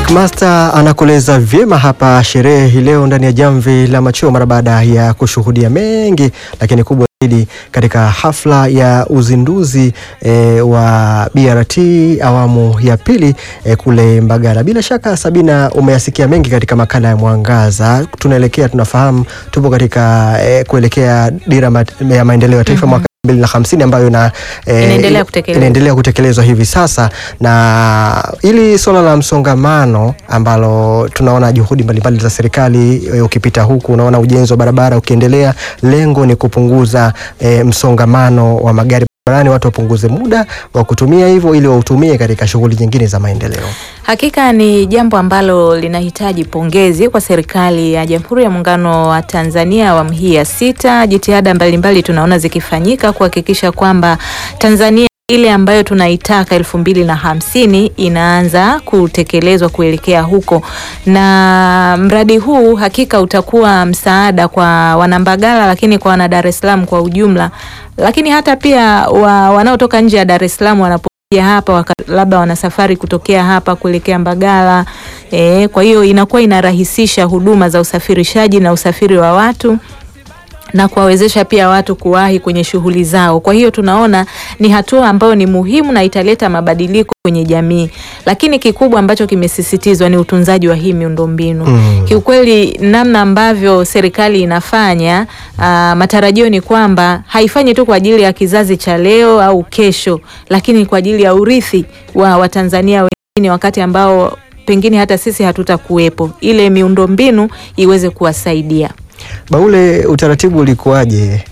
Rick Master anakoleza vyema hapa sherehe hii leo ndani ya Jamvi la Machweo mara baada ya kushuhudia mengi, lakini kubwa zaidi katika hafla ya uzinduzi wa BRT awamu ya pili kule Mbagala. Bila shaka Sabina, umeyasikia mengi katika makala ya Mwangaza. Tunafahamu tupo katika kuelekea dira ya maendeleo ya taifa mwaka 2050 ambayo inaendelea kutekelezwa hivi sasa, na ili swala la msongamano ambalo tunaona juhudi mbalimbali za serikali, ukipita huku unaona ujenzi wa barabara ukiendelea, lengo ni kupunguza msongamano wa magari barabarani, watu wapunguze muda wa kutumia hivyo ili wautumie katika shughuli nyingine za maendeleo. Hakika ni jambo ambalo linahitaji pongezi kwa serikali ya Jamhuri ya Muungano wa Tanzania awamu hii ya 6. Jitihada mbalimbali tunaona zikifanyika kuhakikisha kwamba Tanzania ile ambayo tunaitaka 2050 inaanza kutekelezwa kuelekea huko, na mradi huu hakika utakuwa msaada kwa wanambagala, lakini kwa wana Dar es Salaam kwa ujumla, lakini hata pia wanaotoka nje ya Dar es Salaam wanapokuja hapa, labda wana safari kutokea hapa kuelekea Mbagala. Kwa hiyo inakuwa inarahisisha huduma za usafirishaji na usafiri wa watu na kuwawezesha pia watu kuwahi kwenye shughuli zao. Kwa hiyo tunaona ni hatua ambayo ni muhimu na italeta mabadiliko kwenye jamii. Lakini kikubwa ambacho kimesisitizwa ni utunzaji wa hii miundombinu. Kiukweli namna ambavyo serikali inafanya, matarajio ni kwamba haifanyi tu kwa ajili ya kizazi cha leo au kesho, lakini kwa ajili ya urithi wa Watanzania wengine wakati ambao pengine hata sisi hatutakuwepo, ile miundombinu iweze kuwasaidia. Baule, utaratibu ulikuwaje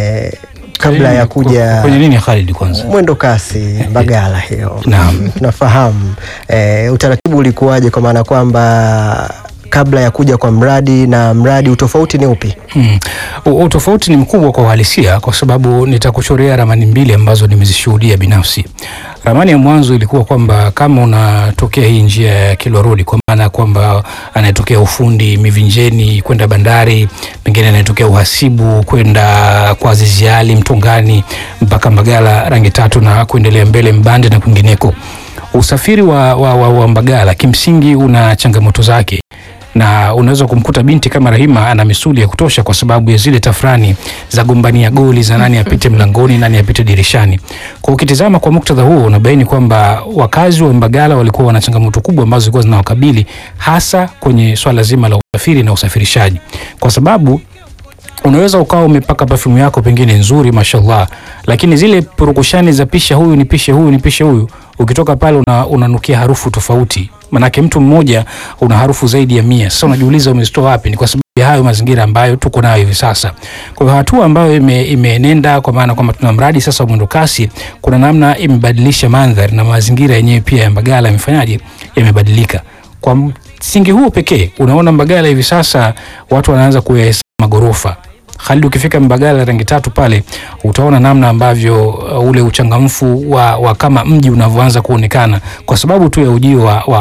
kabla ya kuja kwenye nini Khalid? Kwanza mwendo kasi Mbagala hiyo. Tunafahamu utaratibu ulikuwaje, kwa maana kwamba kabla ya kuja kwa mradi na mradi, utofauti ni upi? Utofauti ni mkubwa kwa uhalisia, kwa sababu nitakuchorea ramani mbili ambazo nimezishuhudia binafsi. Ramani ya mwanzo ilikuwa kwamba kama unatokea hii njia ya Kilwa Road, kwa maana kwamba anayetokea ufundi Mivinjeni kwenda bandari, pengine anayetokea uhasibu kwenda kwa Azizi Ali Mtongani mpaka Mbagala Rangi Tatu na kuendelea mbele Mbande na kwingineko. Usafiri wa Mbagala kimsingi una changamoto zake, na unaweza kumkuta binti kama Rahima ana misuli ya kutosha kwa sababu ya zile tafrani za gombania goli za nani apite mlangoni, nani apite dirishani. Kwa ukitizama kwa muktadha huo, unabaini kwamba wakazi wa Mbagala walikuwa wana changamoto kubwa ambazo zilikuwa zinawakabili, hasa kwenye swala zima la usafiri na usafirishaji. Kwa sababu unaweza ukawa umepaka perfume yako pengine nzuri mashallah, lakini zile purukushani za pisha huyu ni pisha huyu ni pisha huyu, ukitoka pale unanukia harufu tofauti. Manake mtu mmoja una harufu zaidi ya 100. Sasa unajiuliza umezitoa wapi? Ni kwa sababu ya hayo mazingira ambayo tuko nayo hivi sasa. Kwa hiyo hatua ambayo imeenenda, kwa maana kwamba tuna mradi sasa wa mwendo kasi, kuna namna imebadilisha mandhari na mazingira yenyewe pia ya Mbagala yamefanyaje, yamebadilika. Kwa msingi huo pekee unaona Mbagala hivi sasa watu wanaanza kuhesabu magorofa. Khalid, ukifika Mbagala Rangi Tatu pale utaona namna ambavyo ule uchangamfu wa kama mji unavyoanza kuonekana kwa sababu tu ya ujio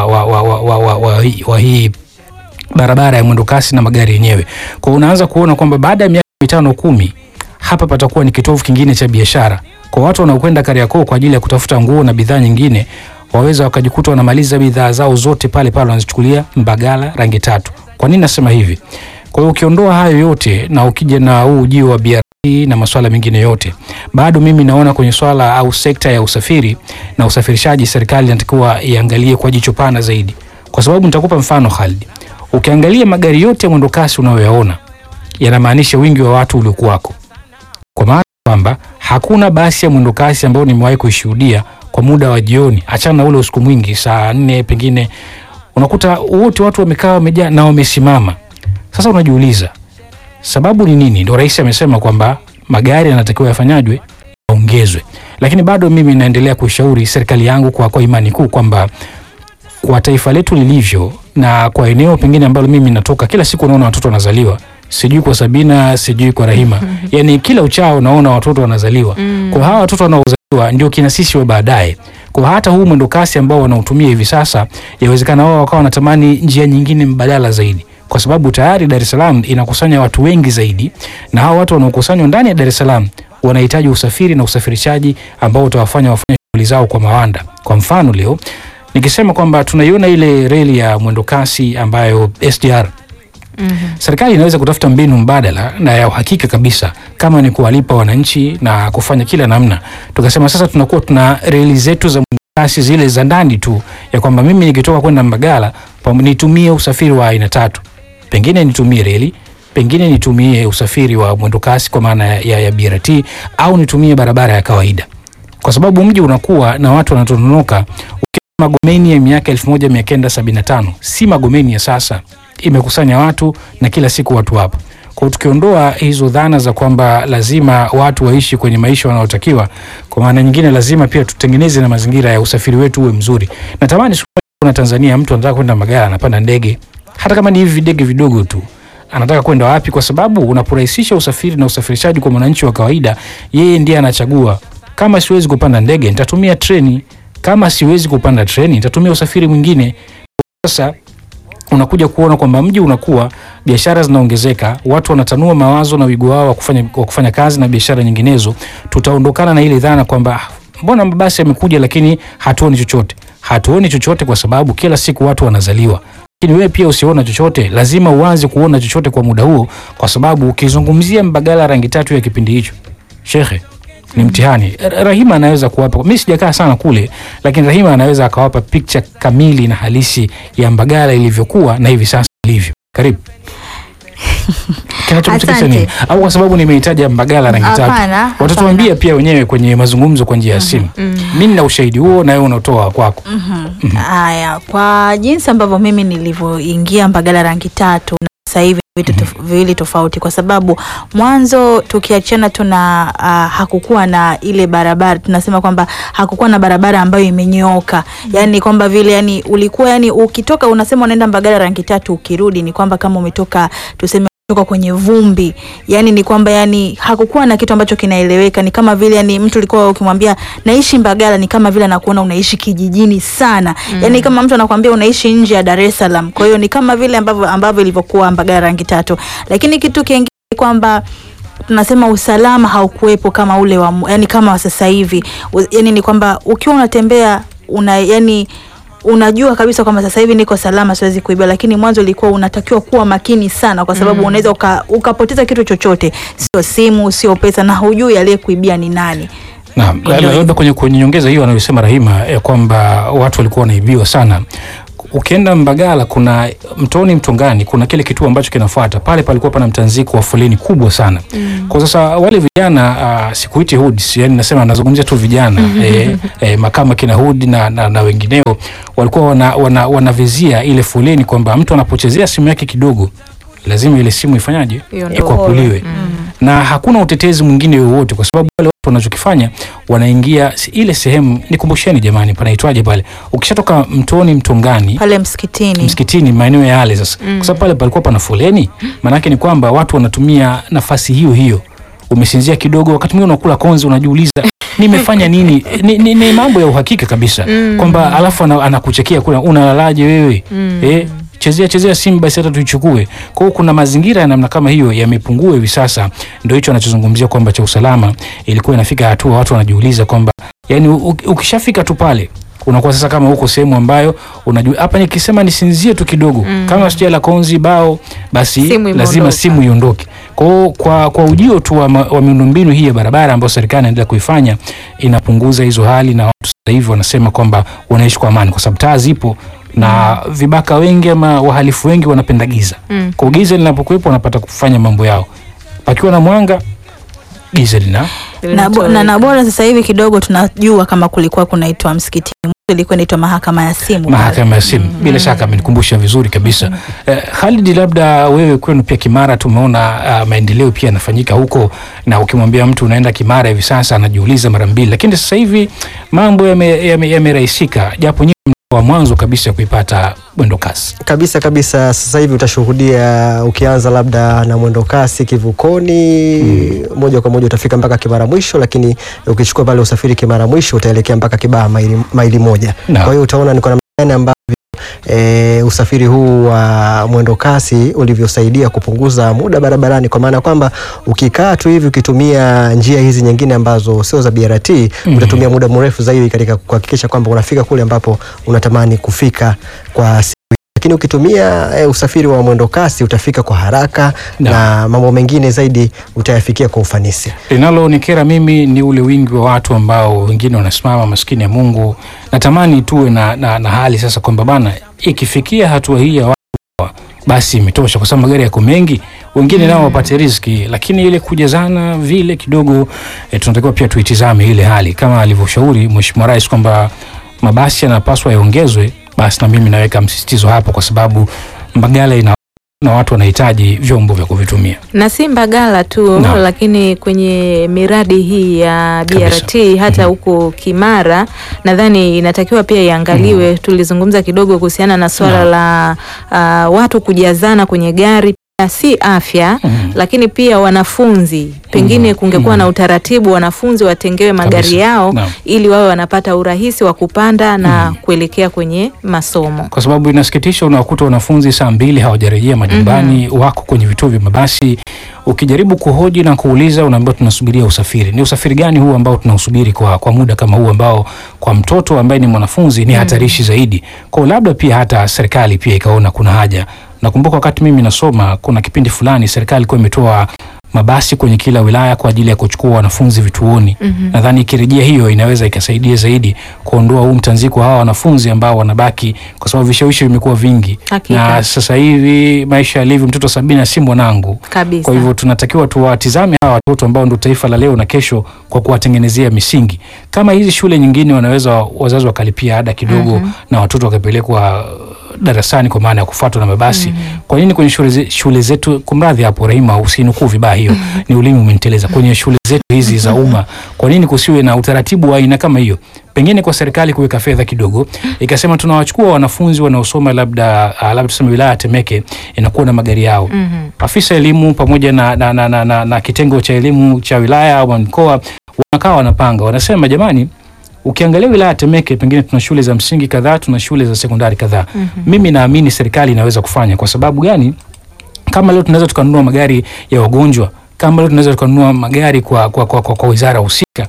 wa hii barabara ya mwendo kasi na magari yenyewe. Kwa unaanza kuona kwamba baada ya miaka 5-10 hapa patakuwa ni kitovu kingine cha biashara. Kwa watu wanaokwenda Kariakoo kwa ajili ya kutafuta nguo na bidhaa nyingine, waweza wakajikuta wanamaliza bidhaa zao zote pale wanazichukulia Mbagala Rangi Tatu. Kwa nini nasema hivi? Kwa hiyo ukiondoa hayo yote na ukija na huu ujio wa BRT na masuala mengine yote, bado mimi naona kwenye swala au sekta ya usafiri na usafirishaji serikali inatakiwa iangalie kwa jicho pana zaidi. Kwa sababu nitakupa mfano Khalid. Ukiangalia magari yote ya mwendo kasi unayoyaona yanamaanisha wingi wa watu uliokuwako. Kwa maana kwamba hakuna basi ya mwendo kasi ambayo nimewahi kuishuhudia kwa muda wa jioni, achana na ule usiku mwingi saa 4 pengine, unakuta wote watu wamekaa wamejaa na wamesimama. Sasa unajiuliza sababu ni nini? Ndio rais amesema kwamba magari yanatakiwa yafanyajwe, yaongezwe. Lakini bado mimi naendelea kushauri serikali yangu kwa imani kuu kwamba kwa taifa letu lilivyo na kwa eneo pengine ambalo mimi natoka, kila siku naona watoto wanazaliwa. Sijui kwa Sabina, sijui kwa Rahima. Yani kila uchao naona watoto wanazaliwa. Kwa hawa watoto wanaozaliwa ndio kina sisi wa baadaye. Kwa hata huu mwendo kasi ambao wanautumia hivi sasa, yawezekana wao wakawa wanatamani njia nyingine mbadala zaidi. Kwa sababu tayari Dar es Salaam inakusanya watu wengi zaidi, na hao watu wanaokusanywa ndani ya Dar es Salaam wanahitaji usafiri na usafirishaji ambao utawafanya wafanye shughuli zao kwa mawanda. Kwa mfano leo Nikisema kwamba tunaiona ile reli ya mwendo kasi ambayo SGR, serikali inaweza kutafuta mbinu mbadala na ya uhakika kabisa, kama ni kuwalipa wananchi na kufanya kila namna. Tukasema sasa tunakuwa tuna reli zetu za kasi zile za ndani tu, ya kwamba mimi nikitoka kwenda Mbagala nitumie usafiri wa aina tatu, pengine nitumie reli, pengine nitumie usafiri wa mwendo kasi kwa maana ya BRT, au nitumie barabara ya kawaida, kwa sababu mji unakuwa na watu wanatononoka. Magomeni ya miaka 1975 si Magomeni ya sasa, imekusanya watu na kila siku watu hapo. Kwa tukiondoa hizo dhana za kwamba lazima watu waishi kwenye maisha wanayotakiwa, kwa maana nyingine lazima pia tutengeneze na mazingira ya usafiri wetu uwe mzuri. Natamani kuna Tanzania mtu anataka kwenda Mbagala anapanda ndege, hata kama ni hivi ndege vidogo tu, anataka kwenda wapi? Kwa sababu unaporahisisha usafiri na usafirishaji kwa mwananchi wa kawaida, yeye ndiye anachagua, kama siwezi kupanda ndege nitatumia treni, kama siwezi kupanda treni nitatumia usafiri mwingine. Sasa unakuja kuona kwamba mji unakuwa, biashara zinaongezeka, watu wanatanua mawazo na wigo wao wa kufanya kazi na biashara nyinginezo. Tutaondokana na ile dhana kwamba mbona mabasi yamekuja lakini hatuoni chochote. Hatuoni chochote kwa sababu kila siku watu wanazaliwa. Lakini wewe pia usiona chochote, lazima uanze kuona chochote kwa muda huo, kwa sababu ukizungumzia Mbagala rangi tatu ya kipindi hicho, shekhe, ni mtihani. Rahima anaweza kuwapa, mimi sijakaa sana kule, lakini Rahima anaweza akawapa picture kamili na halisi ya Mbagala ilivyokuwa na hivi sasa ilivyo. Karibu. Kinachomtikisa nini? Au kwa sababu nimehitaji Mbagala rangi tatu. Watatuambia pia wenyewe kwenye mazungumzo kwa njia ya simu. Mimi nina ushahidi huo na wewe unatoa kwako. Haya, kwa jinsi ambavyo mimi nilivyoingia Mbagala rangi tatu na sasa hivi vitu viwili tofauti, kwa sababu mwanzo tukiachana hakukuwa na ile barabara, tunasema kwamba hakukuwa na barabara ambayo imenyooka. Yani kwamba vile, yani ulikuwa, yani ukitoka unasema unaenda Mbagala rangi tatu, ukirudi ni kwamba kama umetoka, tuseme kutoka kwenye vumbi. Yani ni kwamba, yani hakukuwa na kitu ambacho kinaeleweka. Ni kama vile, yani mtu alikuwa ukimwambia naishi Mbagala ni kama vile anakuona unaishi kijijini sana. Yani kama mtu anakuambia unaishi nje ya Dar es Salaam. Kwa hiyo ni kama vile ambavyo ilivyokuwa Mbagala rangi tatu. Lakini kitu kingine kwamba tunasema usalama haukuwepo kama ule wa, yani kama wa sasa hivi. Yani ni kwamba ukiwa unatembea yani unajua kabisa kwamba sasa hivi niko salama, siwezi kuiba, lakini mwanzo ilikuwa unatakiwa kuwa makini sana, kwa sababu unaweza ukapoteza kitu chochote, sio simu, sio pesa, na hujui aliyekuibia ni nani. Naam, labda kwenye nyongeza hiyo anayosema Rahima ya kwamba watu walikuwa wanaibiwa sana. Ukienda Mbagala kuna Mtongani kuna kile kituo ambacho kinafuata pale, palikuwa pana mtanziko wa foleni kubwa sana. Kwa sasa wale vijana sikuiti hoods, yani nasema nazungumzia tu vijana makama kina hood na wengineo walikuwa wanavizia ile foleni kwamba mtu anapochezea simu yake kidogo lazima ile simu ifanyaje, ikwapuliwe. Na hakuna utetezi mwingine wowote, kwa sababu wale watu wanachokifanya wanaingia ile sehemu, nikumbusheni jamani, panaitwaje pale ukishatoka Mtongani pale msikitini maeneo ya yale sasa. Kwa sababu pale palikuwa pana foleni, maana yake ni kwamba watu wanatumia nafasi hiyo. Umesinzia kidogo, wakati mwingine unakula konzi, unajiuliza nimefanya nini? Ni mambo ya uhakika kabisa kwamba alafu anakuchekea kula, unalalaje wewe? Chezea simu basi hata tuichukue. Kwa hiyo kuna mazingira ya namna kama hiyo yamepungua hivi sasa. Ndio hicho anachozungumzia kwamba cha usalama ilikuwa inafika hatua watu wanajiuliza kwamba, yani ukishafika tu pale unakuwa sasa kama huko sehemu ambayo unajua hapa nikisema nisinzie tu kidogo kama sijala konzi bao basi lazima simu iondoke. Kwa ujio tu wa miundombinu hii ya barabara ambayo serikali inaendelea kuifanya, inapunguza hizo hali, na watu sasa hivi wanasema kwamba wanaishi kwa amani kwa sababu taa zipo na vibaka wengi ama wahalifu wengi wanapenda giza. Kwa giza linapokuwepo wanapata kufanya mambo yao. Pakiwa na mwanga, giza na bora sasa hivi kidogo tunajua kama kulikuwa kunaitwa msikitini, ilikuwa inaitwa mahakama ya simu. Bila shaka amenikumbusha vizuri kabisa. Khalid, labda wewe kwenu pia Kimara tumeona maendeleo pia yanafanyika huko, na ukimwambia mtu unaenda Kimara hivi sasa anajiuliza mara mbili, lakini sasa hivi mambo yamerahisika, japo wa mwanzo kabisa kuipata mwendo kasi. Kabisa sasa hivi utashuhudia, ukianza labda na mwendo kasi Kivukoni moja kwa moja utafika mpaka Kimara mwisho, lakini ukichukua pale usafiri Kimara mwisho utaelekea mpaka Kibaha maili moja. Kwa hiyo utaona ni kwa namna gani ambavyo usafiri huu wa mwendo kasi ulivyosaidia kupunguza muda barabarani, kwa maana kwamba ukikaa tu hivi ukitumia njia hizi nyingine ambazo sio za BRT utatumia muda mrefu zaidi katika kuhakikisha kwamba unafika kule ambapo unatamani kufika kwa siku. Lakini ukitumia usafiri wa mwendo kasi utafika kwa haraka na mambo mengine zaidi utayafikia kwa ufanisi. Linalonikera mimi ni ule wingi wa watu ambao wengine wanasimama, maskini ya Mungu. Natamani tuwe na hali sasa kwamba bana, ikifikia hatua hii ya watu basi imetosha, kwa sababu magari yako mengi, wengine nao wapate riziki. Lakini ile kujazana vile kidogo, tunatakiwa pia tuitizame ile hali kama alivyoshauri Mheshimiwa Rais kwamba mabasi yanapaswa yaongezwe. Basi na mimi naweka msisitizo hapo, kwa sababu Mbagala na watu wanahitaji vyombo vya kuvitumia. Na si Mbagala tu lakini kwenye miradi hii ya BRT hata huko Kimara nadhani inatakiwa pia iangaliwe. Tulizungumza kidogo kuhusiana na swala la watu kujazana kwenye gari, si afya lakini pia wanafunzi pengine kungekuwa na utaratibu wanafunzi watengewe magari yao ili wawe wanapata urahisi wa kupanda na kuelekea kwenye masomo, kwa sababu inasikitisha unakuta wanafunzi saa 2 hawajarejea majumbani, wako kwenye vituo vya mabasi. Ukijaribu kuhoji na kuuliza unaambiwa tunasubiria usafiri. Ni usafiri gani huu ambao tunausubiri kwa muda kama huu ambao kwa mtoto ambaye ni mwanafunzi ni hatarishi zaidi? Kwa labda pia hata serikali pia ikaona kuna haja. Nakumbuka wakati mimi nasoma kuna kipindi fulani serikali ilikuwa imetoa mabasi kwenye kila wilaya kwa ajili ya kuchukua wanafunzi vituoni. Nadhani ikirejea hiyo inaweza ikasaidia zaidi kuondoa huu mtanziko hawa wanafunzi ambao wanabaki, kwa sababu vishawishi vimekuwa vingi. Na sasa hivi maisha yalivyo, mtoto Sabina si mwanangu kabisa. Kwa hivyo tunatakiwa tuwatizame hawa watoto ambao ndio taifa la leo na kesho, kwa kuwatengenezea misingi. Kama hizi shule nyingine wanaweza wazazi wakalipia ada kidogo na watoto wakapelekwa darasani kwa maana ya kufuatwa na mabasi. Kwa nini kwenye shule zetu, kumradhi hapo Rahima usinukuu vibaya hiyo, ni ulimi umeniteleza, kwenye shule zetu hizi za umma kwa nini kusiwe na utaratibu wa aina kama hiyo? Pengine kwa serikali kuweka fedha kidogo, ikasema tunawachukua wanafunzi wanaosoma labda tuseme wilaya ya Temeke inakuwa na magari yao. Afisa elimu pamoja na kitengo cha elimu cha wilaya au mkoa wanakaa wanapanga, wanasema jamani, ukiangalia wilaya ya Temeke pengine tuna shule za msingi kadhaa, tuna shule za sekondari kadhaa. Mimi naamini serikali inaweza kufanya. Kwa sababu gani? Kama leo tunaweza tukanunua magari ya wagonjwa, kama leo tunaweza tukanunua magari kwa wizara husika,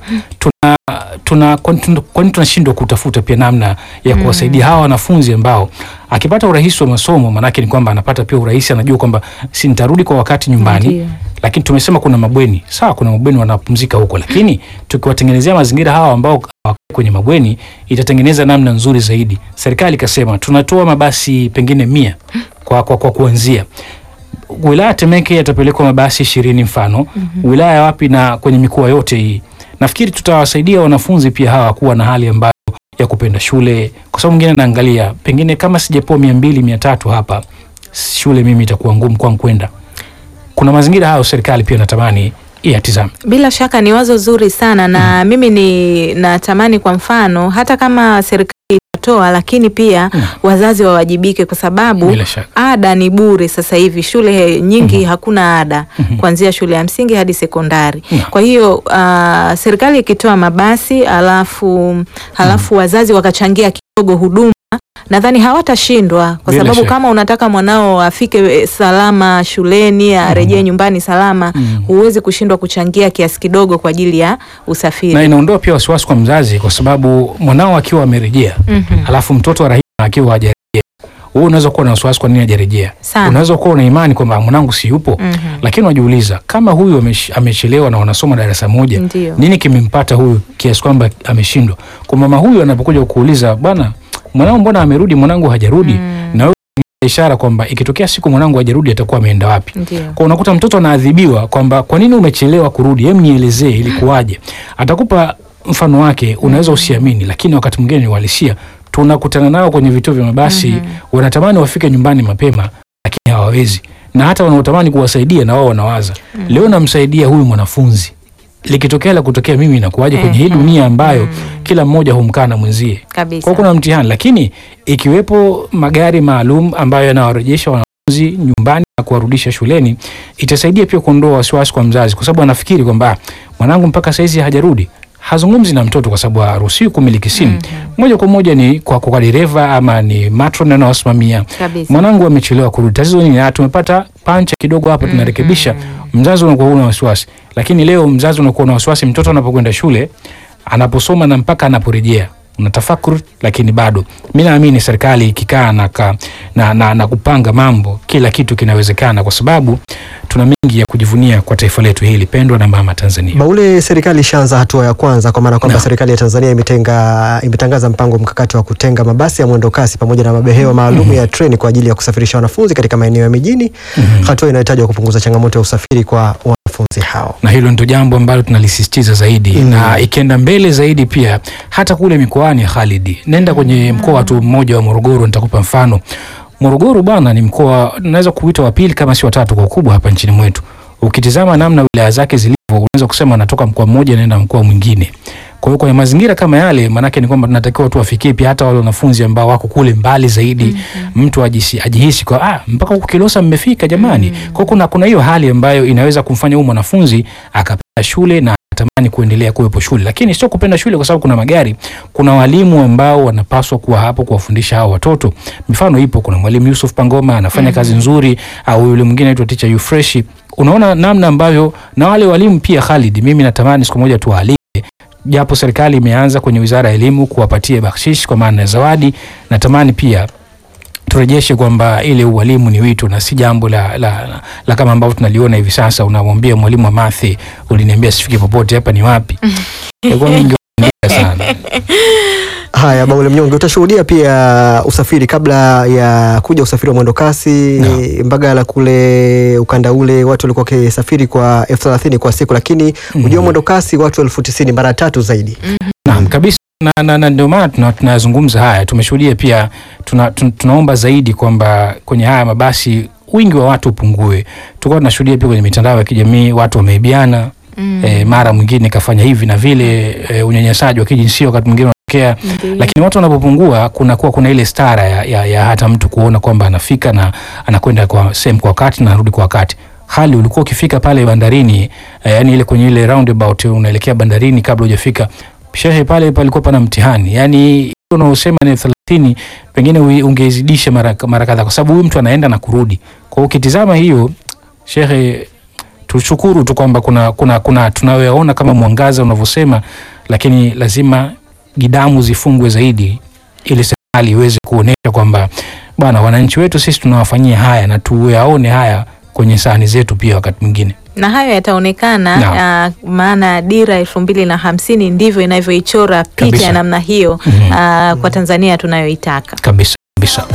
kwani tunashindwa kutafuta pia namna ya kuwasaidia hawa wanafunzi ambao akipata urahisi wa masomo, manake ni kwamba anapata pia urahisi, anajua kwamba si nitarudi kwa wakati nyumbani. Lakini tumesema kuna mabweni, sawa, kuna mabweni wanapumzika huko, lakini tukiwatengenezea mazingira hawa ambao kwenye mabweni itatengeneza namna nzuri zaidi. Serikali ikasema tunatoa mabasi pengine 100 kwa kuanzia. Wilaya Temeke yatapelekwa mabasi 20 mfano, wilaya wapi na kwenye mikoa yote hii. Nafikiri tutawasaidia wanafunzi pia hawa kuwa na hali ambayo ya kupenda shule, kwa sababu mwingine anaangalia pengine kama sijapoa 200 300 hapa shule mimi itakuwa ngumu kwangu kwenda. Kuna mazingira hayo serikali pia natamani iatizame. Bila shaka ni wazo zuri sana na mimi ni natamani kwa mfano hata kama serikali itatoa, lakini pia wazazi wawajibike, kwa sababu ada ni bure sasa hivi. Shule nyingi hakuna ada kuanzia shule ya msingi hadi sekondari. Kwa hiyo serikali ikitoa mabasi halafu wazazi wakachangia kidogo huduma, nadhani hawatashindwa, kwa sababu kama unataka mwanao afike salama shuleni, arejee nyumbani salama, huwezi kushindwa kuchangia kiasi kidogo kwa ajili ya usafiri. Na inaondoa pia wasiwasi kwa mzazi, kwa sababu mwanao akiwa amerejea, alafu mtoto wa Rahima akiwa hajarejea, wewe unaweza kuwa na wasiwasi kwa nini hajarejea. Unaweza kuwa una imani kwamba mwanangu si yupo, lakini unajiuliza kama huyu amechelewa na wanasoma darasa moja, nini kimempata huyu kiasi kwamba ameshindwa? Kwa mama huyu anapokuja kukuuliza, bwana mwanangu mbona amerudi, mwanangu hajarudi, na wewe ishara kwamba ikitokea siku mwanangu hajarudi atakuwa ameenda wapi. Kwa unakuta mtoto anaadhibiwa kwamba kwa nini umechelewa kurudi, hebu nielezee ilikuwaje. Atakupa mfano wake, unaweza usiamini, lakini wakati mwingine ni uhalisia. Tunakutana nao kwenye vituo vya mabasi, wanatamani wafike nyumbani mapema lakini hawawezi, na hata wanaotamani kuwasaidia na wao wanawaza leo namsaidia huyu mwanafunzi, likitokea la kutokea mimi inakuaje kwenye hii dunia ambayo kila mmoja humkaa na mwenzie. Kwa kuna mtihani, lakini ikiwepo magari maalum ambayo yanawarejesha wanafunzi nyumbani na kuwarudisha shuleni, itasaidia pia kuondoa wasiwasi kwa mzazi, kwa sababu anafikiri kwamba mwanangu mpaka saizi hajarudi, hazungumzi na mtoto kwa sababu haruhusiwi kumiliki simu. Moja kwa moja ni kwa dereva ama ni matron anaosimamia. Mwanangu amechelewa kurudi. Tatizo ni tumepata pancha kidogo hapa, tunarekebisha. Mzazi unakuwa una wasiwasi. Lakini leo mzazi unakuwa na wasiwasi mtoto anapokwenda shule, anaposoma na mpaka anaporejea. Unatafakuri, lakini bado mimi naamini serikali ikikaa na kupanga mambo, kila kitu kinawezekana, kwa sababu tuna mengi ya kujivunia kwa taifa letu hili pendwa na mama Tanzania. Baule, serikali ishaanza hatua ya kwanza, kwa maana kwamba serikali ya Tanzania imetangaza mpango mkakati wa kutenga mabasi ya mwendo kasi pamoja na mabehewa maalum ya treni kwa ajili ya kusafirisha wanafunzi katika maeneo ya mijini. Hatua inayotajwa kupunguza changamoto ya usafiri kwa wanafunzi hao. Na hilo ndio jambo ambalo tunalisisitiza zaidi. Na ikienda mbele zaidi pia hata kule mikoani, Khalid, nenda kwenye mkoa tu mmoja wa Morogoro, nitakupa mfano. Morogoro bwana ni mkoa naweza kuita wa pili kama si watatu kwa ukubwa hapa nchini mwetu. Ukitizama namna wilaya zake zilivyo, unaweza kusema anatoka mkoa mmoja naenda mkoa mwingine. Kwa hiyo kwa mazingira kama yale, manake ni kwamba tunatakiwa tu wafikie pia hata wale wanafunzi ambao wako kule mbali zaidi. Mtu ajihisi kwa mpaka huko Kilosa mmefika jamani. Kwa hiyo kuna hiyo hali ambayo inaweza kumfanya huyo mwanafunzi akapenda shule na tamani kuendelea kuwepo shule. Lakini sio kupenda shule kwa sababu kuna magari, kuna walimu ambao wanapaswa kuwa hapo kuwafundisha hao watoto. Mifano ipo, kuna mwalimu Yusuf Pangoma anafanya kazi nzuri, au yule mwingine anaitwa teacher Yufresh. Unaona namna ambavyo na wale walimu pia, Khalid, mimi natamani siku moja tuwaalike, japo serikali imeanza kwenye Wizara ya Elimu kuwapatia bakshish kwa maana ya zawadi. Natamani pia turejeshe kwamba ile ualimu ni wito na si jambo la kama ambavyo tunaliona hivi sasa. Unamwambia mwalimu wa mathi, uliniambia sifiki popote, hapa ni wapi? Kwa mingi sana. Haya, Baule Mnyonge, utashuhudia pia usafiri kabla ya kuja usafiri wa mwendo kasi. Mbagala kule ukanda ule watu walikuwa wakisafiri kwa 30,000 kwa siku, lakini ujio mwendo kasi watu 90,000, mara 3 zaidi. Naam kabisa. Na ndio maana tunazungumza haya. Tumeshuhudia pia tunaomba zaidi kwamba kwenye haya mabasi wingi wa watu upungue. Tulikuwa tunashuhudia pia kwenye mitandao ya kijamii watu wameibiana, mara mwingine kafanya hivi na vile, unyanyasaji wa kijinsia wakati mwingine unatokea. Lakini watu wanapopungua kuna ile stara ya hata mtu kuona kwamba anafika na anakwenda kwa sehemu kwa wakati na anarudi kwa wakati. Hali ulikuwa ukifika pale bandarini, yani ile kwenye ile roundabout unaelekea bandarini, kabla hujafika shehe pale palikuwa pana mtihani. Yani unaosema ni 30, pengine ungezidisha mara kadhaa, kwa sababu huyu mtu anaenda na kurudi. Kwa hiyo ukitizama hiyo, shehe, tushukuru tu kwamba kuna tunayoona kama mwangaza unavyosema, lakini lazima gidamu zifungwe zaidi ili serikali iweze kuonesha kwamba bwana, wananchi wetu sisi tunawafanyia haya na tuyaone haya kwenye sahani zetu pia wakati mwingine. Na hayo yataonekana maana dira 2050 ndivyo inavyoichora picha ya namna hiyo kwa Tanzania tunayoitaka. Kabisa.